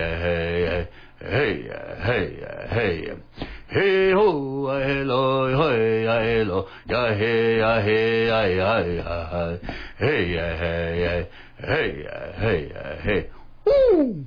hey, hey, hey, hey. Hey ho, hello, hey, hello, ya hey, ya hey, ya ya, hey, hey, hey, hey, hey. Woo!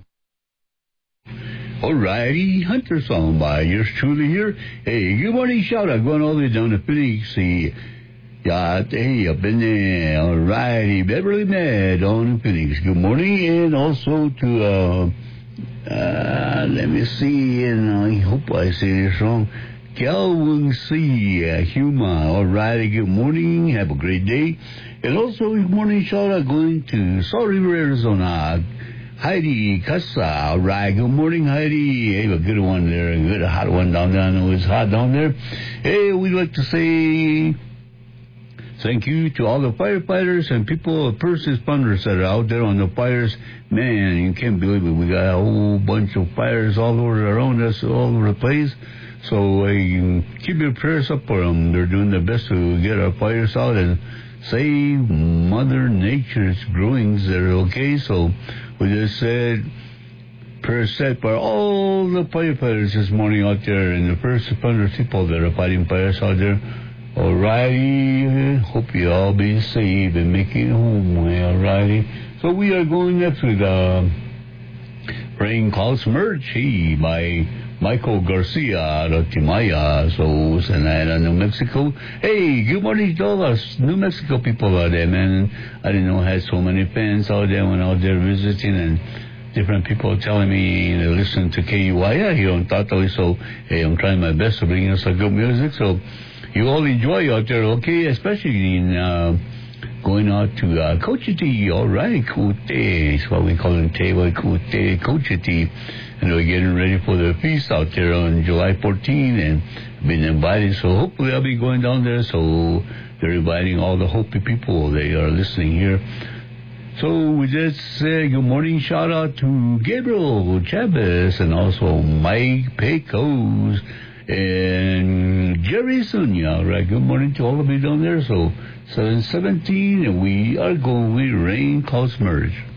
Alrighty, Hunter song by yours truly here. Hey, good morning, shout out, going all the way down to Phoenix. Yeah, hey, up in there. Alrighty, Beverly Mad on in Phoenix. Good morning, and also to, let me see, and I hope I say this wrong. Calvin C. Huma. Alrighty, good morning. Have a great day. And also, good morning, shout out going to Salt River, Arizona. Heidi Casa. Alright, good morning, Heidi. Hey, a good one there. A good hot one down there. I know it's hot down there. Hey, we'd like to say thank you to all the firefighters and people, first responders that are out there on the fires. Man, you can't believe it. We got a whole bunch of fires all over around us, all over the place. So keep your prayers up for them. They're doing their best to get our fires out and save Mother Nature's growings there, okay? So we just said prayers set for all the firefighters this morning out there and the first responders, people that are fighting fires out there. Alrighty, hope you all be safe and make it home. Alrighty. So we are going next with Rain Calls Merch by Michael Garcia out of Timaya, so Santa New Mexico. Hey, good morning to all us New Mexico people out there, man. I didn't know I had so many fans out there when I was there visiting, and different people telling me they listen to KUYA here on Tatali, so hey, I'm trying my best to bring us some good music, so you all enjoy out there, okay? Especially in going out to Cochiti, all right, Cote. It's what we call in Tewa, Cote, Cochiti. And we're getting ready for the feast out there on July 14, and been invited. So hopefully I'll be going down there. So they're inviting all the Hopi people. They are listening here. So we just say good morning, shout out to Gabriel Chavez and also Mike Pecos and Jerry Sunya. All right, good morning to all of you down there. So 7:17, and we are going with Rain Calls Merge.